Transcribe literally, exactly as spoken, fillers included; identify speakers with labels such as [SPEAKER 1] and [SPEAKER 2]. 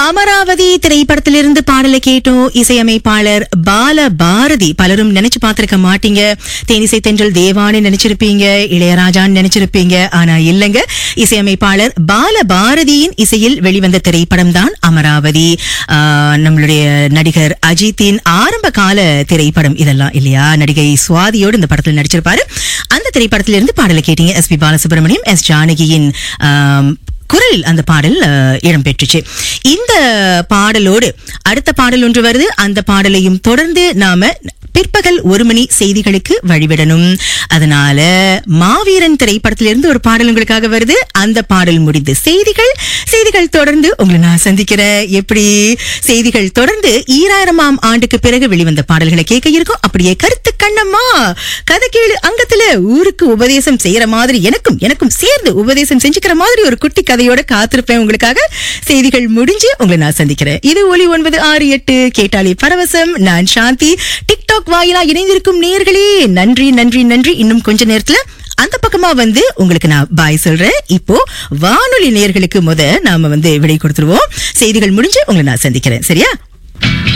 [SPEAKER 1] அமராவதி திரைப்படத்திலிருந்து பாடலை கேட்டோம். இசையமைப்பாளர் பாலபாரதி. பலரும் நினைச்சு பார்த்திருக்க மாட்டீங்க. தேனிசை தென்றல் தேவான்னு நினைச்சிருப்பீங்க, இளையராஜான்னு நினைச்சிருப்பீங்க. ஆனா இல்லங்க, இசையமைப்பாளர் பாலபாரதியின் இசையில் வெளிவந்த திரைப்படம் தான் அமராவதி. நம்மளுடைய நடிகர் அஜித்தின் ஆரம்ப கால திரைப்படம் இதெல்லாம் இல்லையா? நடிகை சுவாதியோடு இந்த படத்தில் நடிச்சிருப்பாரு. அந்த திரைப்படத்திலிருந்து பாடலை கேட்டீங்க. எஸ் பி பாலசுப்ரமணியம், எஸ் ஜானகியின் குரலில் அந்த பாடல் இடம்பெற்றுச்சு. இந்த பாடலோடு அடுத்த பாடல் ஒன்று வருது. அந்த பாடலையும் தொடர்ந்து நாம பிற்பகல் ஒரு மணி செய்திகளுக்கு வழிவிடணும். அதனால மாவீரன் திரைப்படத்திலிருந்து ஒரு பாடல் உங்களுக்காக வருது. அந்த பாடல் முடிந்து செய்திகள் செய்திகள் தொடர்ந்து உங்களை நான் சந்திக்கிறேன். எப்படி செய்திகள் தொடர்ந்து ஈராயிரமாம் ஆண்டுக்கு பிறகு வெளிவந்த பாடல்களை கேட்க இருக்கும். அப்படியே கருத்து கண்ணம்மா கதை கேளு அங்கத்துல ஊருக்கு உபதேசம் செய்யற மாதிரி எனக்கும் எனக்கும் சேர்ந்து உபதேசம் செஞ்சுக்கிற மாதிரி ஒரு குட்டி கதையோட காத்திருப்பேன் உங்களுக்காக. செய்திகள் முடிஞ்சு உங்களை நான் சந்திக்கிறேன். இது ஒலி ஒன்பது ஆறு எட்டு கேட்டாலே பரவசம். நான் சாந்தி. டிக்டாக் வாயிலா இணைந்திருக்கும் நேயர்களே, நன்றி நன்றி நன்றி. இன்னும் கொஞ்ச நேரத்துல அந்த பக்கமா வந்து உங்களுக்கு நான் பாய் சொல்றேன். இப்போ வானொலி நேயர்களுக்கு முத நாம வந்து விடை கொடுத்துருவோம். செய்திகள் முடிஞ்சு உங்களை நான் சந்திக்கிறேன். சரியா?